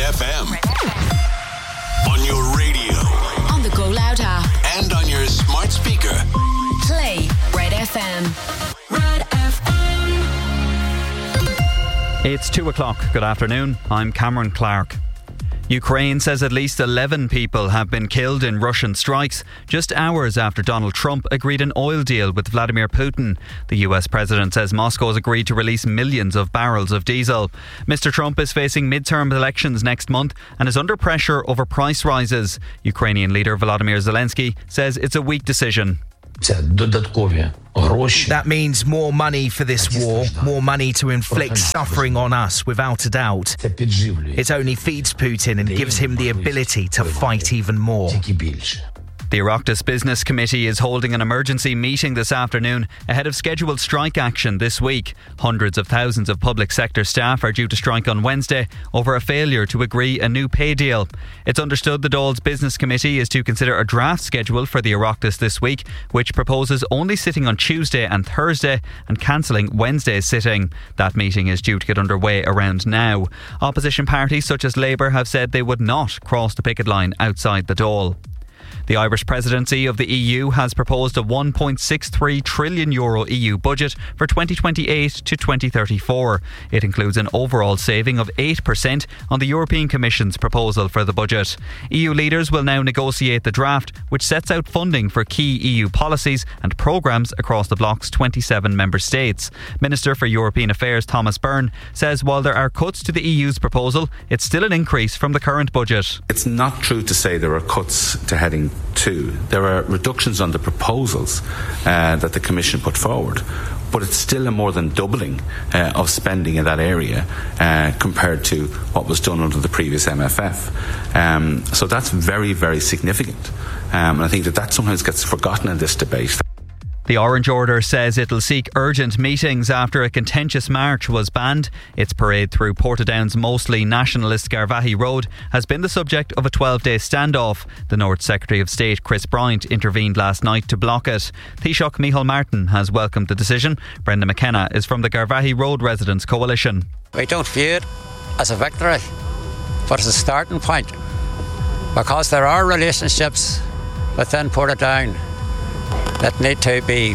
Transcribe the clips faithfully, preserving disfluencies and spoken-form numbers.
F M. On your radio. On the Go Loud app. And on your smart speaker. Play Red F M. Red F M. It's two o'clock. Good afternoon. I'm Cameron Clark. Ukraine says at least eleven people have been killed in Russian strikes just hours after Donald Trump agreed an oil deal with Vladimir Putin. The U S president says Moscow has agreed to release millions of barrels of diesel. Mister Trump is facing midterm elections next month and is under pressure over price rises. Ukrainian leader Volodymyr Zelensky says it's a weak decision. That means more money for this war, more money to inflict suffering on us, without a doubt. It only feeds Putin and gives him the ability to fight even more. The Oireachtas Business Committee is holding an emergency meeting this afternoon ahead of scheduled strike action this week. Hundreds of thousands of public sector staff are due to strike on Wednesday over a failure to agree a new pay deal. It's understood the Dáil's Business Committee is to consider a draft schedule for the Oireachtas this week, which proposes only sitting on Tuesday and Thursday and cancelling Wednesday's sitting. That meeting is due to get underway around now. Opposition parties such as Labour have said they would not cross the picket line outside the Dáil. The Irish presidency of the E U has proposed a one point six three trillion euro E U budget for twenty twenty-eight to twenty thirty-four. It includes an overall saving of eight percent on the European Commission's proposal for the budget. E U leaders will now negotiate the draft, which sets out funding for key E U policies and programmes across the bloc's twenty-seven member states. Minister for European Affairs Thomas Byrne says while there are cuts to the E U's proposal, it's still an increase from the current budget. It's not true to say there are cuts to heading two. There are reductions on the proposals uh, that the Commission put forward, but it's still a more than doubling uh, of spending in that area uh, compared to what was done under the previous M F F. Um, so that's very, very significant. Um, and I think that that sometimes gets forgotten in this debate. The Orange Order says it'll seek urgent meetings after a contentious march was banned. Its parade through Portadown's mostly nationalist Garvaghey Road has been the subject of a twelve-day standoff. The North Secretary of State Chris Bryant intervened last night to block it. Taoiseach Micheál Martin has welcomed the decision. Brenda McKenna is from the Garvaghey Road Residents Coalition. We don't view it as a victory, but as a starting point, because there are relationships within Portadown that need to be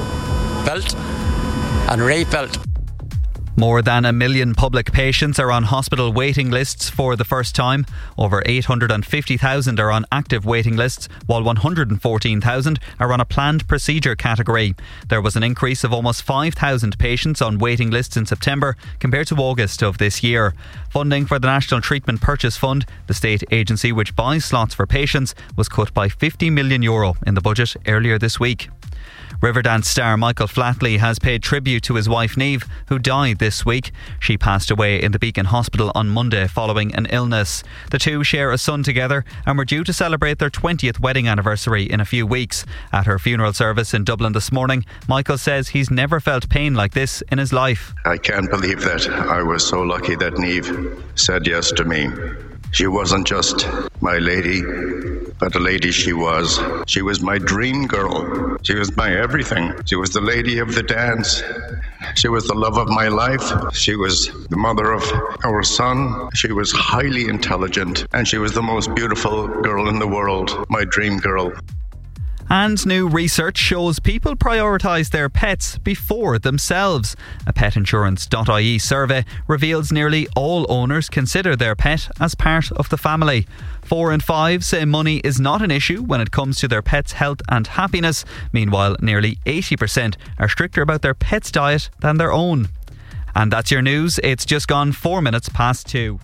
built and rebuilt. More than a million public patients are on hospital waiting lists for the first time. Over eight hundred fifty thousand are on active waiting lists, while one hundred fourteen thousand are on a planned procedure category. There was an increase of almost five thousand patients on waiting lists in September compared to August of this year. Funding for the National Treatment Purchase Fund, the state agency which buys slots for patients, was cut by fifty million euro in the budget earlier this week. Riverdance star Michael Flatley has paid tribute to his wife Niamh, who died this week. She passed away in the Beacon Hospital on Monday following an illness. The two share a son together and were due to celebrate their twentieth wedding anniversary in a few weeks. At her funeral service in Dublin this morning, Michael says he's never felt pain like this in his life. I can't believe that I was so lucky that Niamh said yes to me. She wasn't just my lady, but a lady she was. She was my dream girl. She was my everything. She was the lady of the dance. She was the love of my life. She was the mother of our son. She was highly intelligent, and she was the most beautiful girl in the world, my dream girl. And new research shows people prioritise their pets before themselves. A pet insurance dot I E survey reveals nearly all owners consider their pet as part of the family. Four in five say money is not an issue when it comes to their pet's health and happiness. Meanwhile, nearly eighty percent are stricter about their pet's diet than their own. And that's your news. It's just gone four minutes past two.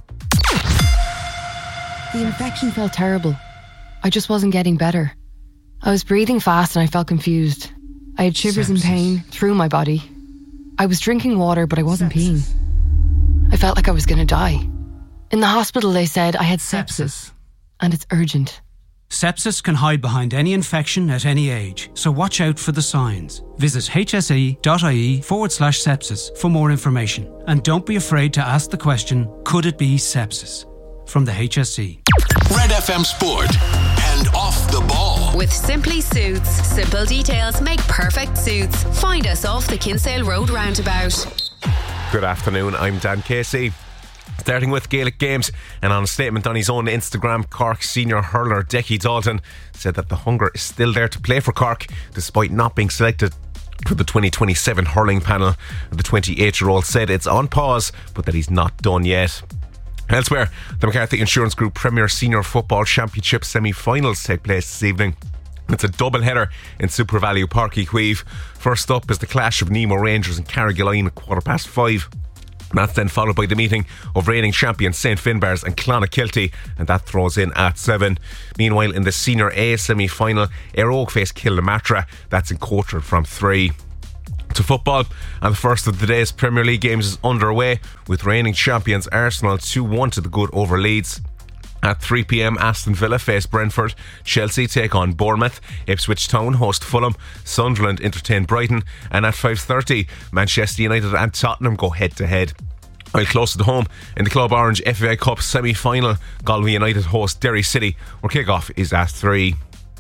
The infection felt terrible. I just wasn't getting better. I was breathing fast and I felt confused. I had shivers and pain through my body. I was drinking water, but I wasn't peeing. I felt like I was going to die. In the hospital, they said I had sepsis, and it's urgent. Sepsis can hide behind any infection at any age, so watch out for the signs. Visit hse.ie forward slash sepsis for more information. And don't be afraid to ask the question, could it be sepsis? From the H S E. Red F M Sport and Off the Ball. With Simply Suits. Simple details make perfect suits. Find us off the Kinsale Road roundabout. Good afternoon, I'm Dan Casey. Starting with Gaelic games, and on a statement on his own Instagram, Cork senior hurler Decky Dalton said that the hunger is still there to play for Cork despite not being selected for the twenty twenty-seven hurling panel. The twenty-eight-year-old said it's on pause, but that he's not done yet. Elsewhere, the McCarthy Insurance Group Premier Senior Football Championship semi-finals take place this evening. It's a double header in Super Value Park Equive. First up is the clash of Nemo Rangers and Carrigaline at quarter past five. That's then followed by the meeting of reigning champions Saint Finbarrs and Clonakilty, and that throws in at seven. Meanwhile, in the Senior A semi-final, Éire Óg face Killamatra. That's in Courtrai from three. To football, and the first of the day's Premier League games is underway, with reigning champions Arsenal two one to the good over Leeds. At three p.m, Aston Villa face Brentford, Chelsea take on Bournemouth, Ipswich Town host Fulham, Sunderland entertain Brighton, and at five thirty, Manchester United and Tottenham go head to head. While closer to home, in the Club Orange F A I Cup semi-final, Galway United host Derry City, where kick-off is at three.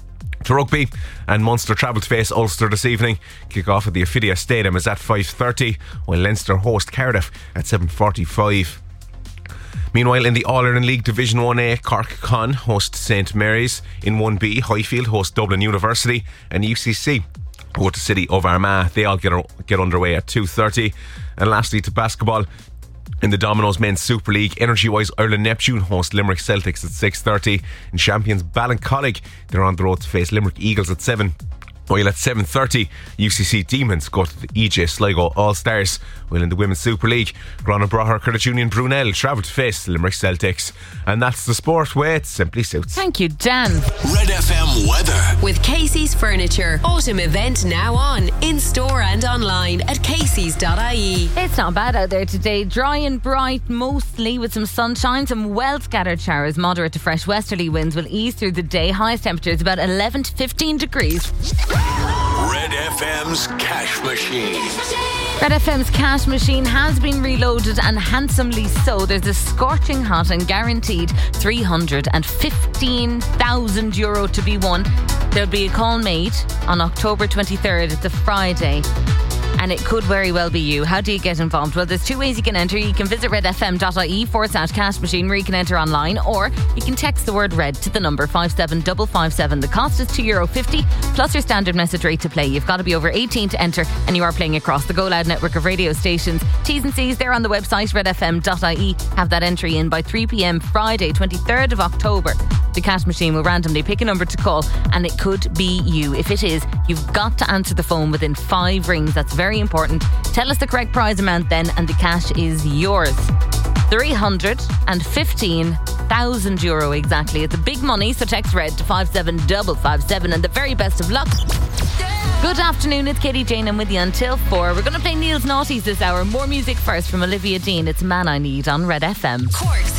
To rugby, and Munster travel to face Ulster this evening. Kick-off at the Ophidia Stadium is at five thirty, while Leinster host Cardiff at seven forty-five. Meanwhile, in the All-Ireland League Division one A, Cork Con host Saint Mary's. In one B, Highfield host Dublin University, and U C C go to City of Armagh. They all get, get underway at two thirty. And lastly, to basketball, in the Domino's Men's Super League, Energy-wise Ireland Neptune host Limerick Celtics at six thirty. In champions Ballincollig, they're on the road to face Limerick Eagles at seven. While at seven thirty, U C C Demons go to the E J Sligo All-Stars. While in the Women's Super League, Grana Braher Credit Union Brunel travel to face Limerick Celtics. And that's the sport way it simply suits. Thank you, Dan. Red F M weather. With Casey's Furniture. Autumn event now on. In store and online at caseys dot I E. It's not bad out there today. Dry and bright mostly, with some sunshine, some well scattered showers. Moderate to fresh westerly winds will ease through the day. Highest temperatures about eleven to fifteen degrees. Red F M's Cash Machine. Red F M's Cash Machine has been reloaded, and handsomely so. There's a scorching hot and guaranteed three hundred fifteen thousand euro to be won. There'll be a call made on October twenty-third. It's a Friday, and it could very well be you. How do you get involved? Well, there's two ways you can enter. You can visit redfm.ie forward slash cash machine, where you can enter online, or you can text the word red to the number five seven five five seven. The cost is two euro fifty plus your standard message rate to play. You've got to be over eighteen to enter, and you are playing across the Go Loud network of radio stations. T's and C's, they're on the website redfm.ie. Have that entry in by three p.m. Friday, twenty-third of October. The Cash Machine will randomly pick a number to call, and it could be you. If it is, you've got to answer the phone within five rings. That's very important. Tell us the correct prize amount then, and the cash is yours. three hundred fifteen thousand euro exactly. It's a big money, so text red to five seven five five seven, and the very best of luck. Good afternoon, it's Katie Jane. I'm with you until four. We're going to play Neil's Naughties this hour. More music first from Olivia Dean. It's Man I Need on Red F M. Cork's